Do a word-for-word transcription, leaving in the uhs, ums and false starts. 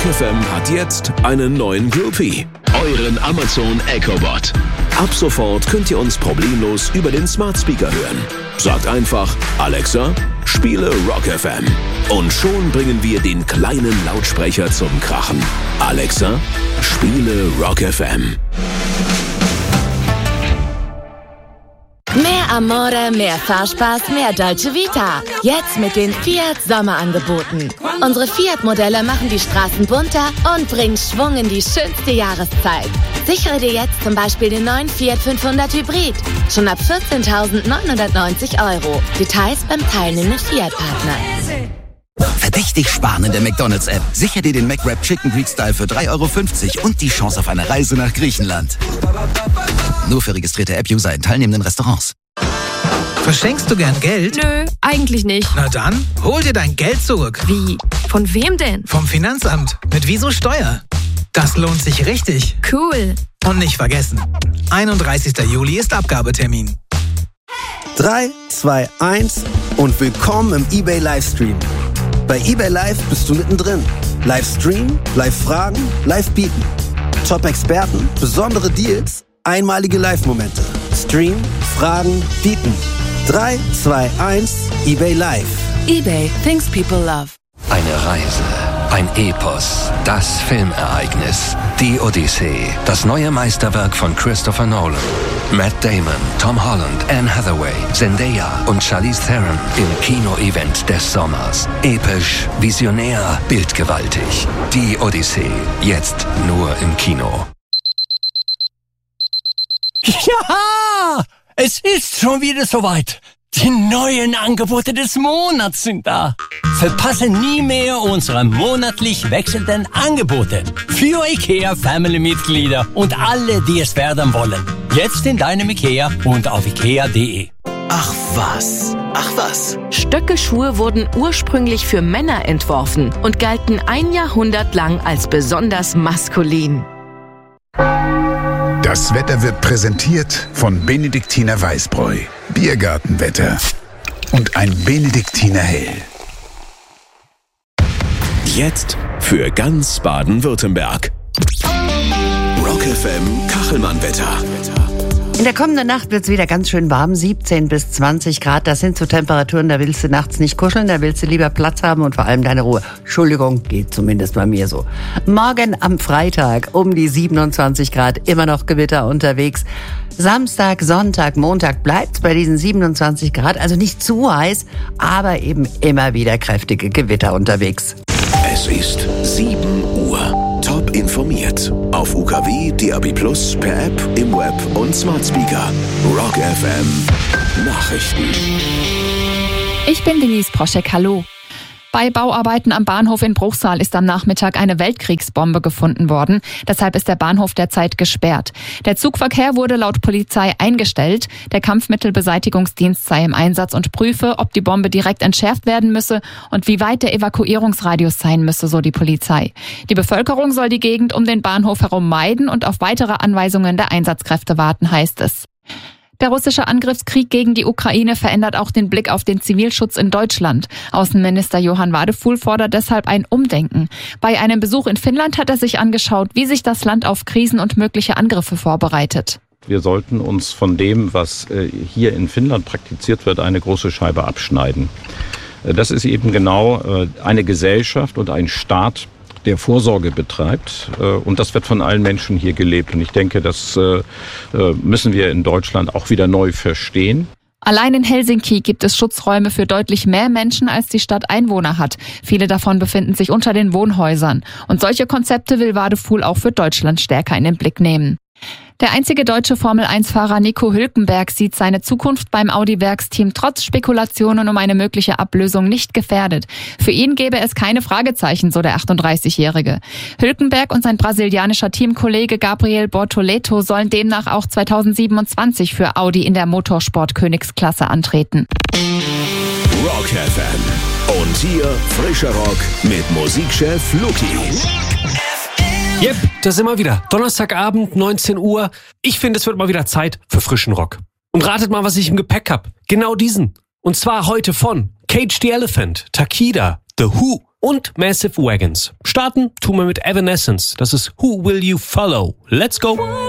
Rock F M hat jetzt einen neuen Groupie. Euren Amazon Echo Bot. Ab sofort könnt ihr uns problemlos über den Smart Speaker hören. Sagt einfach, Alexa, spiele Rock F M. Und schon bringen wir den kleinen Lautsprecher zum Krachen. Alexa, spiele Rock F M. Mehr Amore, mehr Fahrspaß, mehr Dolce Vita. Jetzt mit den Fiat Sommerangeboten. Unsere Fiat-Modelle machen die Straßen bunter und bringen Schwung in die schönste Jahreszeit. Sichere dir jetzt zum Beispiel den neuen Fiat fünfhundert Hybrid. Schon ab vierzehntausendneunhundertneunzig Euro. Details beim teilnehmenden Fiat-Partner. Verdächtig sparen in der McDonald's-App. Sicher dir den McWrap Chicken Greek Style für drei Euro fünfzig und die Chance auf eine Reise nach Griechenland. Nur für registrierte App-User in teilnehmenden Restaurants. Verschenkst du gern Geld? Nö, eigentlich nicht. Na dann, hol dir dein Geld zurück. Wie? Von wem denn? Vom Finanzamt. Mit Wieso Steuer. Das lohnt sich richtig. Cool. Und nicht vergessen, einunddreißigster Juli ist Abgabetermin. drei, zwei, eins und willkommen im eBay Livestream. Bei eBay Live bist du mittendrin. Livestream, Live-Fragen, Live-Bieten. Top-Experten, besondere Deals, einmalige Live-Momente. Stream, Fragen, Bieten. drei, zwei, eins, eBay Live. eBay, things people love. Eine Reise, ein Epos, das Filmereignis, die Odyssee, das neue Meisterwerk von Christopher Nolan. Matt Damon, Tom Holland, Anne Hathaway, Zendaya und Charlize Theron im Kino-Event des Sommers. Episch, visionär, bildgewaltig. Die Odyssee, jetzt nur im Kino. Ja, es ist schon wieder soweit. Die neuen Angebote des Monats sind da. Verpasse nie mehr unsere monatlich wechselnden Angebote für IKEA Family-Mitglieder und alle, die es werden wollen. Jetzt in deinem IKEA und auf ikea punkt de. Ach was, ach was. Stöckelschuhe wurden ursprünglich für Männer entworfen und galten ein Jahrhundert lang als besonders maskulin. Das Wetter wird präsentiert von Benediktiner Weißbräu, Biergartenwetter und ein Benediktiner Hell. Jetzt für ganz Baden-Württemberg. Rock F M Kachelmann-Wetter. In der kommenden Nacht wird es wieder ganz schön warm, siebzehn bis zwanzig Grad. Das sind so Temperaturen, da willst du nachts nicht kuscheln, da willst du lieber Platz haben und vor allem deine Ruhe. Entschuldigung, geht zumindest bei mir so. Morgen am Freitag um die siebenundzwanzig Grad, immer noch Gewitter unterwegs. Samstag, Sonntag, Montag bleibt's bei diesen siebenundzwanzig Grad, also nicht zu heiß, aber eben immer wieder kräftige Gewitter unterwegs. Es ist sieben Uhr. Top informiert. Auf U K W, D A B Plus, per App, im Web und Smart Speaker. Rock F M. Nachrichten. Ich bin Denise Proschek, hallo. Bei Bauarbeiten am Bahnhof in Bruchsal ist am Nachmittag eine Weltkriegsbombe gefunden worden. Deshalb ist der Bahnhof derzeit gesperrt. Der Zugverkehr wurde laut Polizei eingestellt. Der Kampfmittelbeseitigungsdienst sei im Einsatz und prüfe, ob die Bombe direkt entschärft werden müsse und wie weit der Evakuierungsradius sein müsse, so die Polizei. Die Bevölkerung soll die Gegend um den Bahnhof herum meiden und auf weitere Anweisungen der Einsatzkräfte warten, heißt es. Der russische Angriffskrieg gegen die Ukraine verändert auch den Blick auf den Zivilschutz in Deutschland. Außenminister Johann Wadefuhl fordert deshalb ein Umdenken. Bei einem Besuch in Finnland hat er sich angeschaut, wie sich das Land auf Krisen und mögliche Angriffe vorbereitet. Wir sollten uns von dem, was hier in Finnland praktiziert wird, eine große Scheibe abschneiden. Das ist eben genau eine Gesellschaft und ein Staat, der Vorsorge betreibt. Und das wird von allen Menschen hier gelebt. Und ich denke, das müssen wir in Deutschland auch wieder neu verstehen. Allein in Helsinki gibt es Schutzräume für deutlich mehr Menschen, als die Stadt Einwohner hat. Viele davon befinden sich unter den Wohnhäusern. Und solche Konzepte will Wadefuhl auch für Deutschland stärker in den Blick nehmen. Der einzige deutsche Formel eins Fahrer Nico Hülkenberg sieht seine Zukunft beim Audi-Werksteam trotz Spekulationen um eine mögliche Ablösung nicht gefährdet. Für ihn gäbe es keine Fragezeichen, so der achtunddreißigjährige. Hülkenberg und sein brasilianischer Teamkollege Gabriel Bortoleto sollen demnach auch zweitausendsiebenundzwanzig für Audi in der Motorsport-Königsklasse antreten. Rock F M. Und hier frischer Rock mit Musikchef Luki. Yep, da sind wir wieder. Donnerstagabend, neunzehn Uhr. Ich finde, es wird mal wieder Zeit für frischen Rock. Und ratet mal, was ich im Gepäck habe. Genau diesen. Und zwar heute von Cage the Elephant, Takida, The Who, und Massive Wagons. Starten tun wir mit Evanescence. Das ist Who Will You Follow? Let's go!